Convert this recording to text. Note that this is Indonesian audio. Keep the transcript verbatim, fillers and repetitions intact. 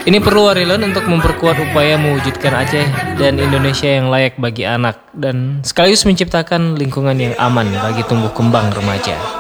Ini perlu Warilon untuk memperkuat upaya mewujudkan Aceh dan Indonesia yang layak bagi anak dan sekaligus menciptakan lingkungan yang aman bagi tumbuh kembang remaja.